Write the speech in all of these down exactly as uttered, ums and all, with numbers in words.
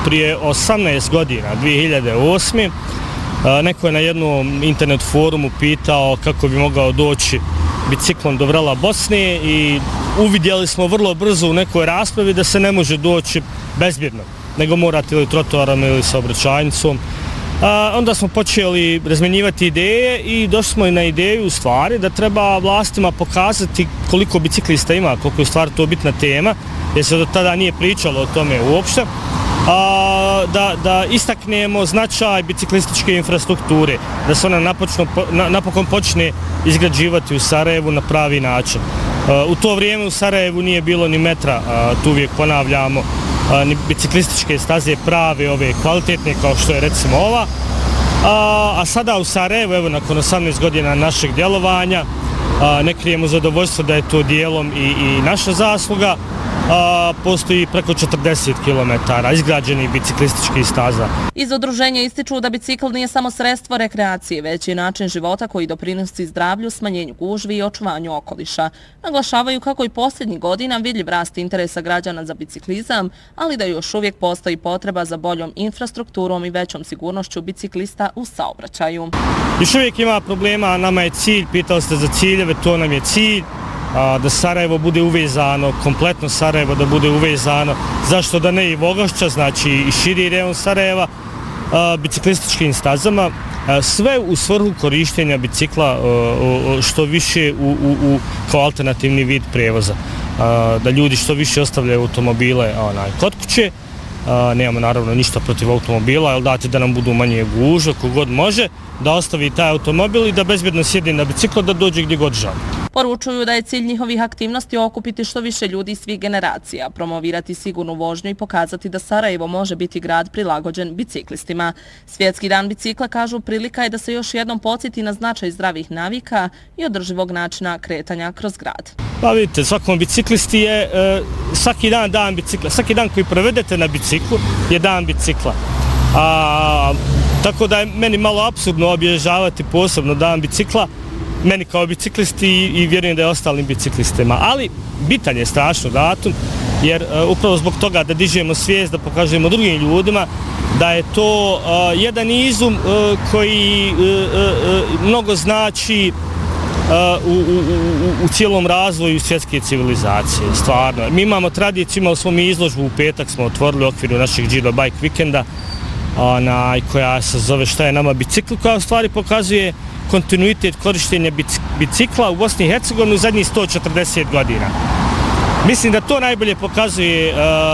prije osamnaest godina, dvije hiljade osme. Neko je na jednom internet forumu pitao kako bi mogao doći biciklom do vrela Bosne i uvidjeli smo vrlo brzo u nekoj raspravi da se ne može doći bezbjedno, nego morate ili trotoarom ili saobraćajnicom. A, onda smo počeli razmenjivati ideje i došli smo i na ideju u stvari da treba vlastima pokazati koliko biciklista ima, koliko je u stvari to bitna tema, jer se do tada nije pričalo o tome uopšte. A, da, da istaknemo značaj biciklističke infrastrukture, da se ona napočno, na, napokon počne izgrađivati u Sarajevu na pravi način. A, u to vrijeme u Sarajevu nije bilo ni metra, a, tu uvijek ponavljamo, a, ni biciklističke staze prave, ove kvalitetne kao što je recimo ova. A, a sada u Sarajevu, evo nakon osamnaest godina našeg djelovanja, a, ne krijemo zadovoljstvo da je to dijelom i, i naša zasluga. A, postoji preko četrdeset kilometara izgrađenih biciklističkih staza. Iz udruženja ističu da bicikl nije samo sredstvo rekreacije, već i način života koji doprinosi zdravlju, smanjenju gužvi i očuvanju okoliša. Naglašavaju kako i posljednjih godina vidljiv rast interesa građana za biciklizam, ali da još uvijek postoji potreba za boljom infrastrukturom i većom sigurnošću biciklista u saobraćaju. Još uvijek ima problema, nama je cilj, pitali ste za ciljeve, to nam je cilj. Da Sarajevo bude uvezano, kompletno Sarajevo da bude uvezano, zašto da ne i Vogošća, znači i širi rejon Sarajeva, biciklističkim stazama, sve u svrhu korištenja bicikla što više u, u, u, kao alternativni vid prevoza. Da ljudi što više ostavljaju automobile onaj, kod kuće, nemamo naravno ništa protiv automobila, ali date da nam budu manje gužve, kogod može, da ostavi taj automobil i da bezbjedno sjedi na biciklo da dođe gdje god želi. Poručuju da je cilj njihovih aktivnosti okupiti što više ljudi svih generacija, promovirati sigurnu vožnju i pokazati da Sarajevo može biti grad prilagođen biciklistima. Svjetski dan bicikla, kažu, prilika je da se još jednom podsjeti na značaj zdravih navika i održivog načina kretanja kroz grad. Pa vidite, svakom biciklisti je e, svaki dan dan bicikla, svaki dan koji provedete na biciklu je dan bicikla. A, tako da je meni malo apsurdno obilježavati posebno dan bicikla, meni kao biciklisti i, i vjerujem da je ostalim biciklistima. Ali bitan je strašno datum, jer uh, upravo zbog toga da dižemo svijest, da pokažemo drugim ljudima da je to uh, jedan izum uh, koji uh, uh, mnogo znači uh, u, u, u, u cijelom razvoju svjetske civilizacije, stvarno. Mi imamo tradiciju, imali smo mi izložbu u petak, smo otvorili u okviru našeg Giro Bike vikenda, onaj, koja se zove Šta je nama bicikl, koja u stvari pokazuje kontinuitet korištenja bicikla u Bosni i Hercegovini u zadnjih sto četrdeset godina. Mislim da to najbolje pokazuje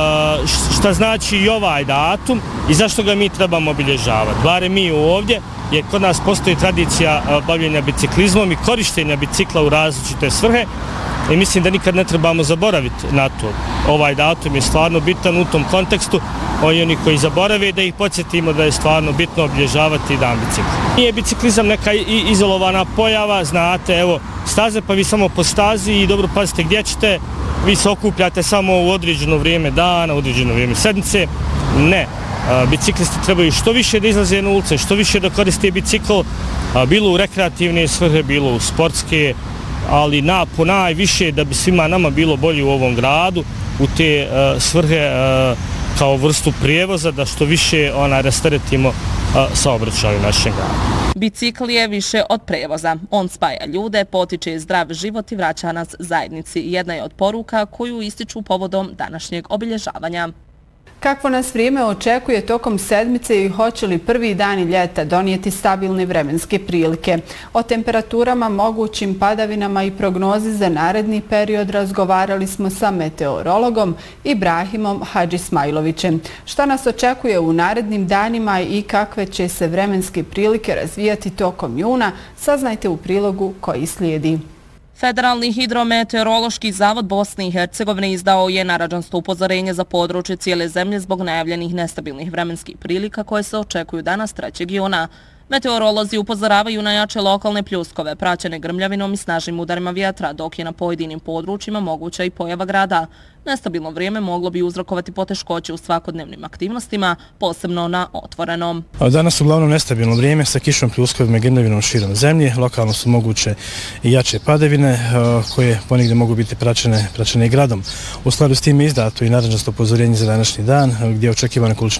šta znači i ovaj datum i zašto ga mi trebamo obilježavati. Bare mi ovdje, jer kod nas postoji tradicija bavljenja biciklizmom i korištenja bicikla u različite svrhe i mislim da nikad ne trebamo zaboraviti na to. Ovaj datum je stvarno bitan u tom kontekstu, i oni koji zaborave da ih podsjetimo da je stvarno bitno obilježavati dan bicikla. Nije biciklizam neka izolovana pojava, znate, evo, staze pa vi samo po stazi i dobro pazite gdje ćete, vi se okupljate samo u određeno vrijeme dana, u određeno vrijeme sedmice. Ne, biciklisti trebaju što više da izlaze na ulice, što više da koriste bicikl, bilo u rekreativne svrhe, bilo u sportske, ali na, po najviše da bi svima nama bilo bolje u ovom gradu, u te uh, svrhe uh, kao vrstu prijevoza, da što više ona rasteretimo uh, saobraćaj u našem gradu. Bicikl je više od prevoza. On spaja ljude, potiče zdrav život i vraća nas zajednici. Jedna je od poruka koju ističu povodom današnjeg obilježavanja. Kakvo nas vrijeme očekuje tokom sedmice i hoće li prvi dani ljeta donijeti stabilne vremenske prilike? O temperaturama, mogućim padavinama i prognozi za naredni period razgovarali smo sa meteorologom Ibrahimom Hadžismailovićem. Šta nas očekuje u narednim danima i kakve će se vremenske prilike razvijati tokom juna, saznajte u prilogu koji slijedi. Federalni hidrometeorološki zavod Bosne i Hercegovine izdao je narandžasto upozorenje za područje cijele zemlje zbog najavljenih nestabilnih vremenskih prilika koje se očekuju danas trećeg juna. Meteorolozi upozoravaju na jače lokalne pljuskove, praćene grmljavinom i snažnim udarima vjetra, dok je na pojedinim područjima moguća i pojava grada. Nestabilno vrijeme moglo bi uzrokovati poteškoće u svakodnevnim aktivnostima, posebno na otvorenom. Danas uglavnom nestabilno vrijeme sa kišom, pljuskovima i grmljavinom širom zemlje. Lokalno su moguće i jače padavine koje ponegdje mogu biti praćene, praćene i gradom. U skladu s tim je izdato i narandžasto upozorenje za današnji dan gdje je očekivana količina